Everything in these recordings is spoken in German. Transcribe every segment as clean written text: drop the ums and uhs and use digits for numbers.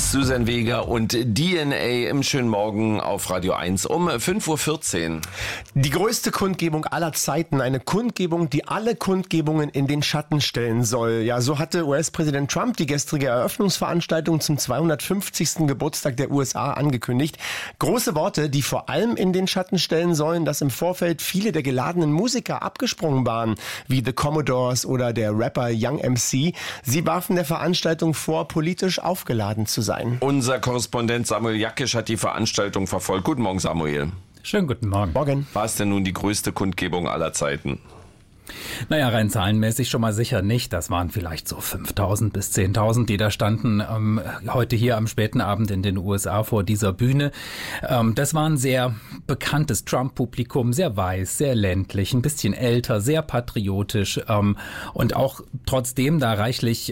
Susan Vega und DNA im schönen Morgen auf Radio 1 um 5:14 Uhr. Die größte Kundgebung aller Zeiten, eine Kundgebung, die alle Kundgebungen in den Schatten stellen soll. Ja, so hatte US-Präsident Trump die gestrige Eröffnungsveranstaltung zum 250. Geburtstag der USA angekündigt. Große Worte, die vor allem in den Schatten stellen sollen, dass im Vorfeld viele der geladenen Musiker abgesprungen waren, wie The Commodores oder der Rapper Young MC. Sie warfen der Veranstaltung vor, politisch aufgeladen zu sein. Unser Korrespondent Samuel Jakisch hat die Veranstaltung verfolgt. Guten Morgen, Samuel. Schönen guten Morgen. Morgen. War es denn nun die größte Kundgebung aller Zeiten? Naja, rein zahlenmäßig schon mal sicher nicht. Das waren vielleicht so 5.000 bis 10.000, die da standen heute hier am späten Abend in den USA vor dieser Bühne. Das war ein sehr bekanntes Trump-Publikum, sehr weiß, sehr ländlich, ein bisschen älter, sehr patriotisch und auch trotzdem da reichlich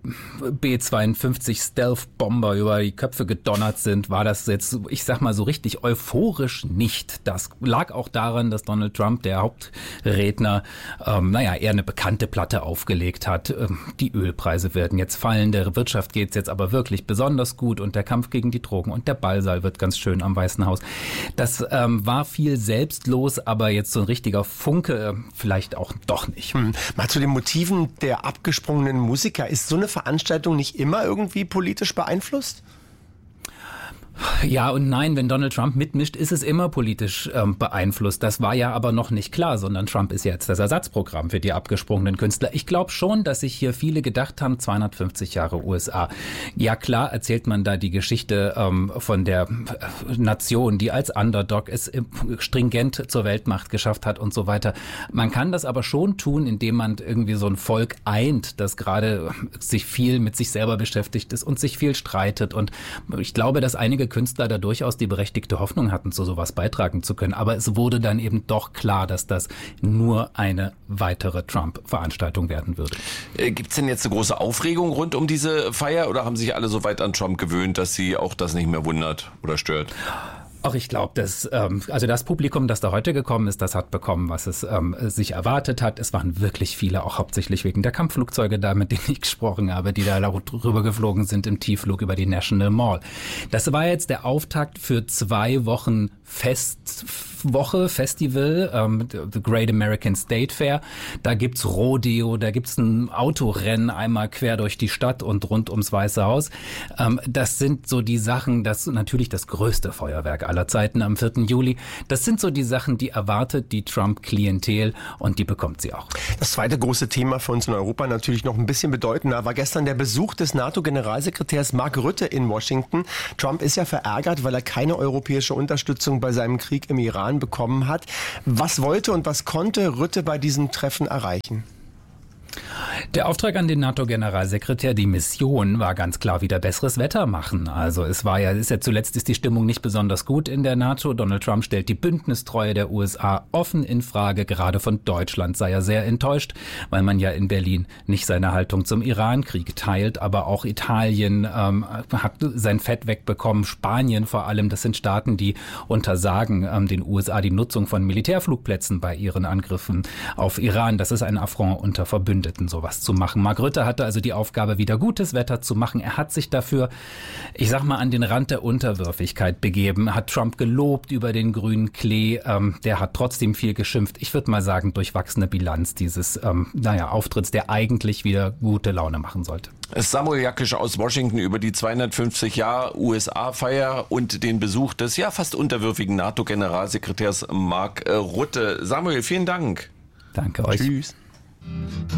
B-52 Stealth-Bomber über die Köpfe gedonnert sind, war das jetzt, ich sag mal so richtig euphorisch nicht. Das lag auch daran, dass Donald Trump, der Hauptredner, eher eine bekannte Platte aufgelegt hat. Die Ölpreise werden jetzt fallen, der Wirtschaft geht's jetzt aber wirklich besonders gut und der Kampf gegen die Drogen und der Ballsaal wird ganz schön am Weißen Haus. Das war viel selbstlos, aber jetzt so ein richtiger Funke vielleicht auch doch nicht. Mal zu den Motiven der abgesprungenen Musiker. Ist so eine Veranstaltung nicht immer irgendwie politisch beeinflusst? Ja und nein, wenn Donald Trump mitmischt, ist es immer politisch beeinflusst. Das war ja aber noch nicht klar, sondern Trump ist jetzt das Ersatzprogramm für die abgesprungenen Künstler. Ich glaube schon, dass sich hier viele gedacht haben, 250 Jahre USA. Ja klar erzählt man da die Geschichte von der Nation, die als Underdog es stringent zur Weltmacht geschafft hat und so weiter. Man kann das aber schon tun, indem man irgendwie so ein Volk eint, das gerade sich viel mit sich selber beschäftigt ist und sich viel streitet. Und ich glaube, dass einige Künstler da durchaus die berechtigte Hoffnung hatten, zu sowas beitragen zu können. Aber es wurde dann eben doch klar, dass das nur eine weitere Trump-Veranstaltung werden würde. Gibt es denn jetzt eine große Aufregung rund um diese Feier oder haben sich alle so weit an Trump gewöhnt, dass sie auch das nicht mehr wundert oder stört? Ach, ich glaube, dass das Publikum, das da heute gekommen ist, das hat bekommen, was es sich erwartet hat. Es waren wirklich viele, auch hauptsächlich wegen der Kampfflugzeuge da, mit denen ich gesprochen habe, die da rüber geflogen sind im Tiefflug über die National Mall. Das war jetzt der Auftakt für 2 Wochen Festival, The Great American State Fair. Da gibt's Rodeo, da gibt's ein Autorennen einmal quer durch die Stadt und rund ums Weiße Haus. Das sind so die Sachen, das natürlich das größte Feuerwerk aller Zeiten am 4. Juli. Das sind so die Sachen, die erwartet die Trump-Klientel und die bekommt sie auch. Das zweite große Thema für uns in Europa, natürlich noch ein bisschen bedeutender, war gestern der Besuch des NATO-Generalsekretärs Mark Rutte in Washington. Trump ist ja verärgert, weil er keine europäische Unterstützung bei seinem Krieg im Iran bekommen hat. Was wollte und was konnte Rutte bei diesem Treffen erreichen? Der Auftrag an den NATO-Generalsekretär, die Mission war ganz klar wieder besseres Wetter machen. Also zuletzt ist die Stimmung nicht besonders gut in der NATO. Donald Trump stellt die Bündnistreue der USA offen in Frage. Gerade von Deutschland sei er sehr enttäuscht, weil man ja in Berlin nicht seine Haltung zum Irankrieg teilt. Aber auch Italien hat sein Fett wegbekommen. Spanien vor allem, das sind Staaten, die untersagen den USA die Nutzung von Militärflugplätzen bei ihren Angriffen auf Iran. Das ist ein Affront unter Verbündeten, sowas zu machen. Mark Rutte hatte also die Aufgabe, wieder gutes Wetter zu machen. Er hat sich dafür, ich sag mal, an den Rand der Unterwürfigkeit begeben, hat Trump gelobt über den grünen Klee. Der hat trotzdem viel geschimpft. Ich würde mal sagen, durchwachsene Bilanz dieses Auftritts, der eigentlich wieder gute Laune machen sollte. Samuel Jakisch aus Washington über die 250 Jahre USA-Feier und den Besuch des fast unterwürfigen NATO-Generalsekretärs Mark Rutte. Samuel, vielen Dank. Danke euch. Tschüss.